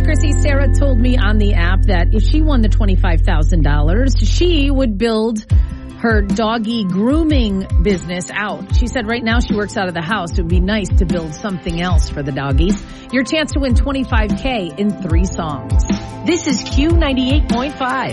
Chrissy, Sarah told me on the app that if she won the $25,000, she would build her doggy grooming business out. She said right now she works out of the house. It would be nice to build something else for the doggies. Your chance to win $25K in 3 songs. This is Q98.5.